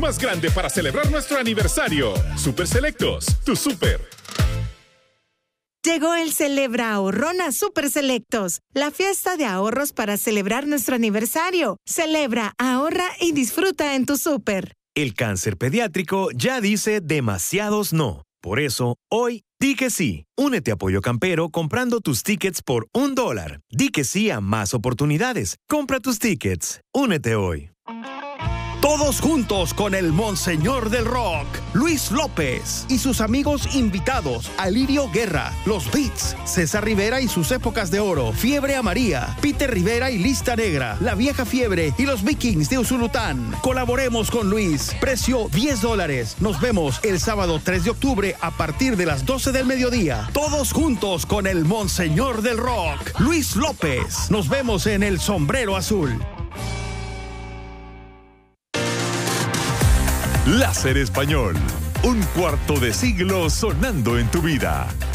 más grande para celebrar nuestro aniversario. Super Selectos, tu super. Llegó el Celebra Ahorrón a Super Selectos, la fiesta de ahorros para celebrar nuestro aniversario. Celebra, ahorra y disfruta en tu super. El cáncer pediátrico ya dice demasiados no. Por eso, hoy, di que sí. Únete a Pollo Campero comprando tus tickets por $1. Di que sí a más oportunidades. Compra tus tickets. Únete hoy. Todos juntos con el Monseñor del Rock, Luis López y sus amigos invitados, Alirio Guerra, Los Beats, César Rivera y sus épocas de oro, Fiebre Amarilla, Peter Rivera y Lista Negra, La Vieja Fiebre y los Vikings de Usulután. Colaboremos con Luis, precio $10. Nos vemos el sábado 3 de octubre a partir de las 12 del mediodía. Todos juntos con el Monseñor del Rock, Luis López. Nos vemos en el Sombrero Azul. Láser Español, un cuarto de siglo sonando en tu vida.